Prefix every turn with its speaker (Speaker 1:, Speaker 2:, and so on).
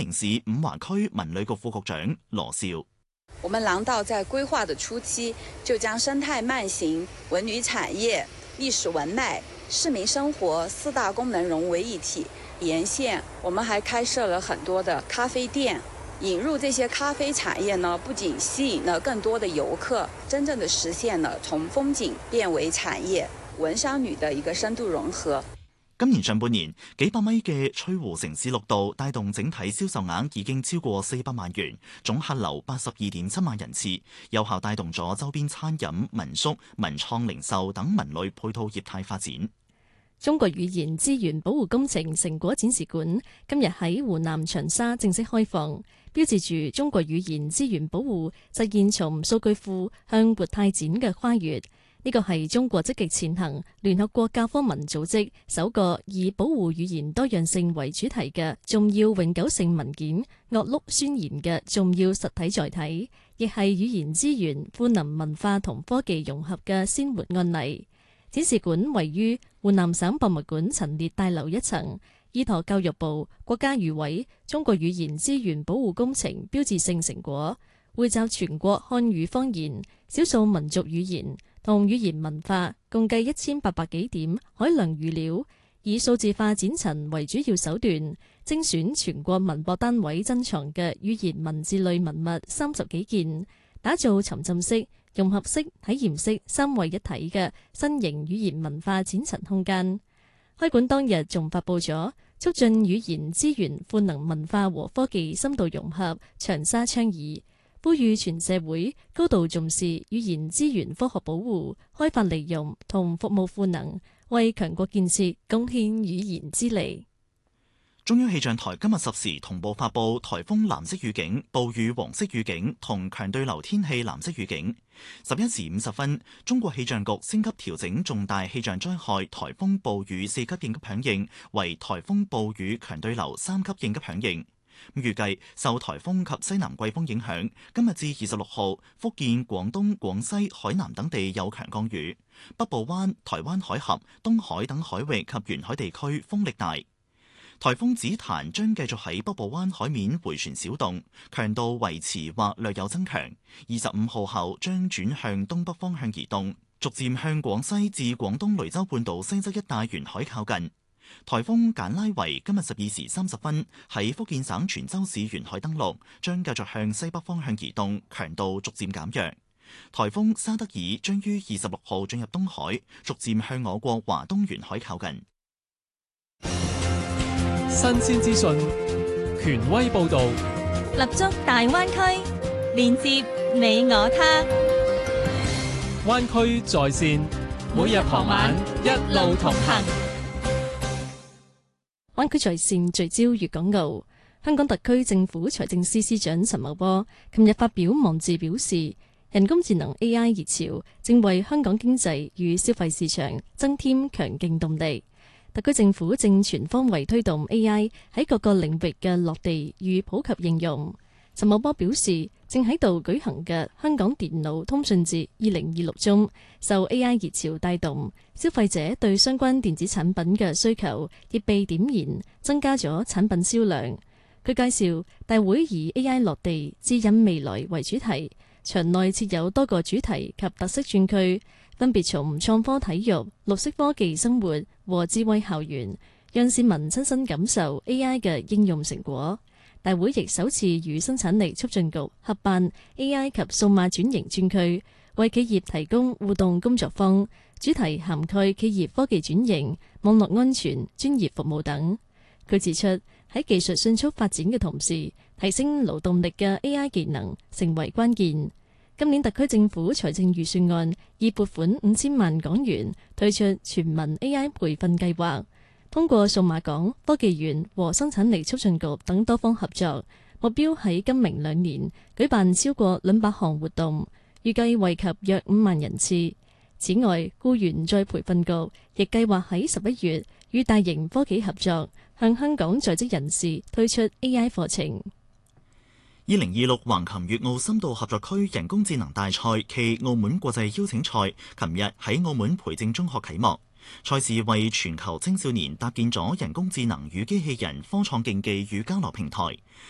Speaker 1: 寧市五華區文旅局副局長羅少。
Speaker 2: 我們廊道在規劃的初期，就將生態慢行、文旅產業、歷史文脈、市民生活四大功能融為一體。沿線我們還開設了很多的咖啡店。引入這些咖啡產業呢，不僅吸引了更多的遊客，真正的實現了從風景變為產業、文商旅的一個深度融合。
Speaker 1: 今年上半年，幾百米嘅翠湖城市綠道帶動整體銷售額已經超過400萬元，總客流82.7萬人次，有效帶動咗周邊餐飲、民宿、文創零售等文旅配套業態發展。
Speaker 3: 中國語言資源保護工程成果展示館今日喺湖南長沙正式開放，標誌住中國語言資源保護實現從數據庫向活態展嘅跨越。呢個係中國積極前行聯合國教科文組織首個以保護語言多樣性為主題嘅重要永久性文件《岳麓宣言》嘅重要實體載體，亦係語言資源賦能文化同科技融合嘅鮮活案例。展示館位於湖南省博物館陳列大樓1層，依託教育部、國家語委中國語言資源保護工程標誌性成果，匯集全國漢語方言、少數民族語言同語言文化共計1800幾點海量語料，以數字化展陳為主要手段，精選全國文博單位珍藏嘅語言文字類文物30幾件，打造沉浸式、融合式、體驗式三位一體嘅新型語言文化展陳空間。開館當日仲發佈咗促進語言資源賦能文化和科技深度融合長沙倡議，呼籲全社會高度重視語言資源科學保護、開發利用同服務賦能，為強國建設貢獻語言之力。
Speaker 1: 中央氣象台今日10時同步發布颱風藍色預警、暴雨黃色預警同強對流天氣藍色預警。11時50分，中國氣象局升級調整重大氣象災害颱風暴雨4級應急響應為颱風暴雨強對流3級應急響應。預計受颱風及西南季風影響，今日至26號，福建、廣東、廣西、海南等地有強降雨，北部灣、台灣海峽、東海等海域及沿海地區風力大。颱風紫檀將繼續喺北部灣海面迴旋小動，強度維持或略有增強。25號後將轉向東北方向移動，逐漸向廣西至廣東雷州半島西側一帶沿海靠近。颱風簡拉維今日12時30分喺福建省泉州市沿海登陸，將繼續向西北方向移動，強度逐漸減弱。颱風沙德爾將於26號進入東海，逐漸向我國華東沿海靠近。
Speaker 4: 新鮮資訊，權威報導，
Speaker 5: 立足大灣區，連接你我他。
Speaker 4: 灣區在線，每日傍晚一路同行。
Speaker 3: 灣區在線聚焦粵港澳。香港特區政府財政司司長陳茂波琴日發表網誌表示，人工智能 AI 熱潮正為香港經濟與消費市場增添強勁動力。特區政府正全方位推動 AI 喺各個領域嘅落地與普及應用。陳茂波表示，正喺度舉行嘅香港電腦通訊節2026中，受 AI 熱潮帶動，消費者對相關電子產品嘅需求亦被點燃，增加咗產品銷量。佢介紹，大會以 AI 落地指引未來為主題，場內設有多個主題及特色專區，分別從創科體育、綠色科技生活和智慧校園，讓市民親身感受 AI 嘅應用成果。大會亦首次與生產力促進局合辦 AI 及數碼轉型專區，為企業提供互動工作坊，主題涵蓋企業科技轉型、網絡安全、專業服務等。佢指出，喺技術迅速發展嘅同時，提升勞動力嘅 AI 技能成為關鍵。今年特區政府財政預算案已撥款5000萬港元推出全民 AI 培訓計劃，通過數碼港、科技園和生產力促進局等多方合作，目標喺今明2年舉辦超過200項活動，預計惠及約5萬人次。此外，僱員再培訓局亦計劃喺11月與大型科技合作，向香港在職人士推出 AI 課程。
Speaker 1: 2026橫琴粵澳深度合作區人工智能大賽暨澳門國際邀請賽，琴日喺澳門培正中學啟幕。賽事為全球青少年搭建咗人工智能與機器人科創競技與交流平台。